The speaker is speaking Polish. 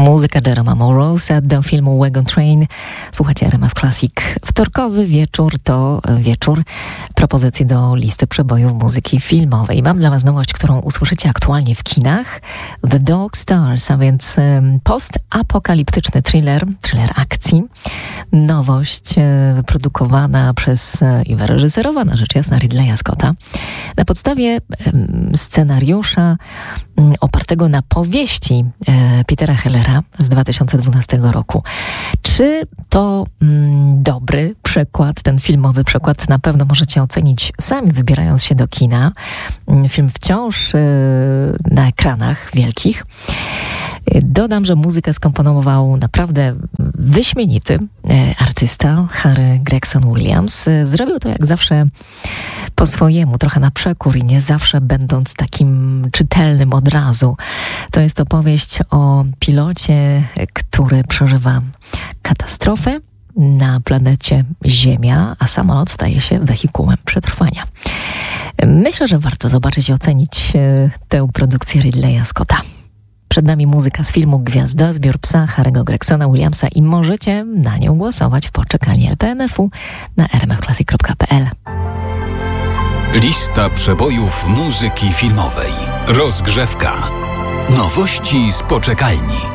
Muzyka Jeroma Morosa do filmu Wagon Train. Słuchajcie RMF Classic. Wtorkowy wieczór to wieczór propozycji do listy przebojów muzyki filmowej. Mam dla was nowość, którą usłyszycie aktualnie w kinach. The Dog Stars, a więc postapokaliptyczny thriller akcji. Nowość wyprodukowana przez i wyreżyserowana rzecz jasna Ridleya Scotta na podstawie scenariusza opartego na powieści Petera Hellera z 2012 roku. Czy to dobry przekład, ten filmowy przekład? Na pewno możecie ocenić sami, wybierając się do kina. Film wciąż na ekranach wielkich. Dodam, że muzykę skomponował naprawdę wyśmienity artysta Harry Gregson Williams. Zrobił to jak zawsze po swojemu, trochę na przekór i nie zawsze będąc takim czytelnym od razu. To jest opowieść o pilocie, który przeżywa katastrofę na planecie Ziemia, a samolot staje się wehikułem przetrwania. Myślę, że warto zobaczyć i ocenić tę produkcję Ridleya Scotta. Przed nami muzyka z filmu Gwiazdozbiór psa Harry'ego Gregsona Williamsa i możecie na nią głosować w poczekalni LPMF-u na rmfclassic.pl. Lista przebojów muzyki filmowej. Rozgrzewka. Nowości z poczekalni.